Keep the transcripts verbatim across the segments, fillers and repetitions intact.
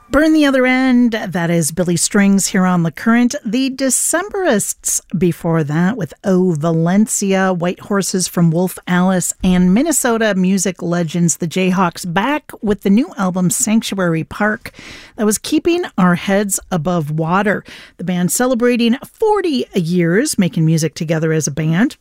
Burn the Other End, that is Billy Strings here on The Current. The Decemberists before that with O Valencia, White Horses from Wolf Alice, and Minnesota music legends the Jayhawks back with the new album Sanctuary Park that was keeping our heads above water. The band celebrating forty years making music together as a band.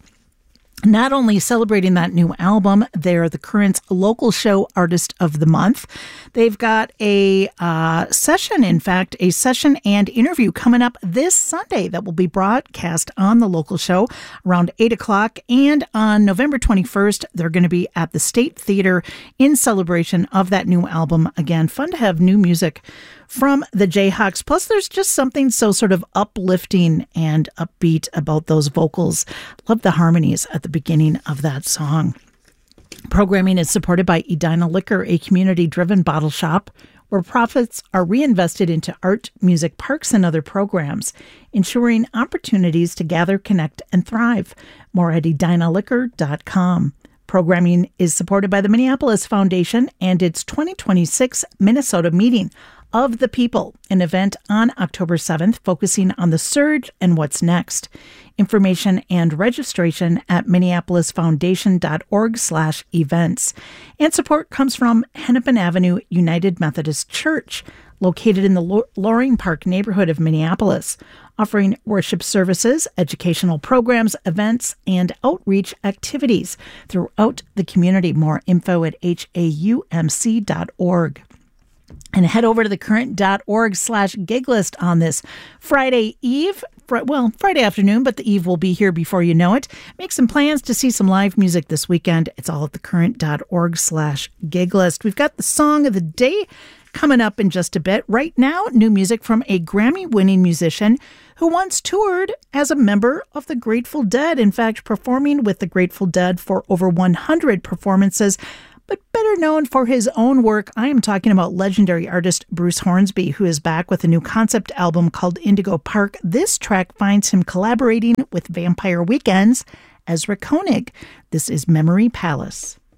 Not only celebrating that new album, they're the Current's local show artist of the month. They've got a uh, session, in fact, a session and interview coming up this Sunday that will be broadcast on the local show around eight o'clock. And on November twenty-first, they're going to be at the State Theater in celebration of that new album. Again, fun to have new music from the Jayhawks. Plus, there's just something so sort of uplifting and upbeat about those vocals. Love the harmonies at the beginning of that song. Programming is supported by Edina Liquor, a community-driven bottle shop where profits are reinvested into art, music, parks, and other programs, ensuring opportunities to gather, connect, and thrive. More at edina liquor dot com. Programming is supported by the Minneapolis Foundation and its twenty twenty-six Minnesota Meeting of the People, an event on October seventh focusing on the surge and what's next. Information and registration at minneapolis foundation dot org slash events. And support comes from Hennepin Avenue United Methodist Church, located in the Loring Park neighborhood of Minneapolis, offering worship services, educational programs, events, and outreach activities throughout the community. More info at H A U M C dot org. And head over to thecurrent.org slash gig list on this Friday Eve. Well, Friday afternoon, but the eve will be here before you know it. Make some plans to see some live music this weekend. It's all at thecurrent.org slash gig list. We've got the song of the day coming up in just a bit. Right now, new music from a Grammy-winning musician who once toured as a member of the Grateful Dead. In fact, performing with the Grateful Dead for over one hundred performances. But better known for his own work, I am talking about legendary artist Bruce Hornsby, who is back with a new concept album called Indigo Park. This track finds him collaborating with Vampire Weekend's Ezra Koenig. This is Memory Palace.